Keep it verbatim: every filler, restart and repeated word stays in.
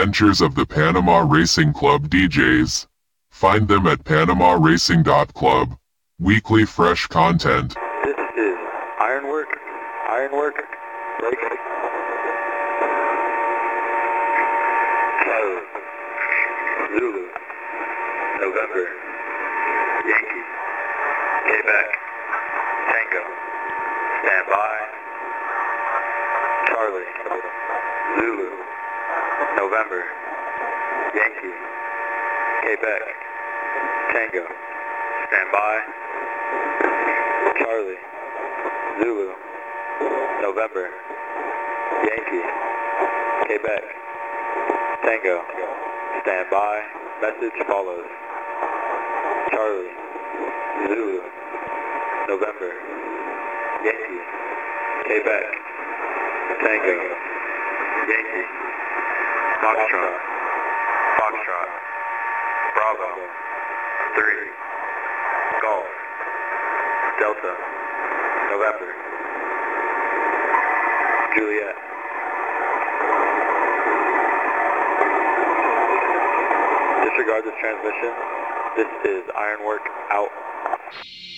adventures of the Panama Racing Club D Js. Find them at panama racing dot club. Weekly fresh content. This is Ironwork, Ironwork, break. Charlie, Zulu, November, Yankee, Quebec, Tango, stand by. Charlie, Zulu, November, Yankee, Quebec, Tango, stand by. Charlie, Zulu, November, Yankee, Quebec, Tango, stand by. Message follows. Charlie, Zulu, November, Yankee, Quebec, Tango, Yankee, Foxtrot, Foxtrot, Bravo, three, Golf, Delta, November, Juliet. Disregard this transmission. This is Ironwork out.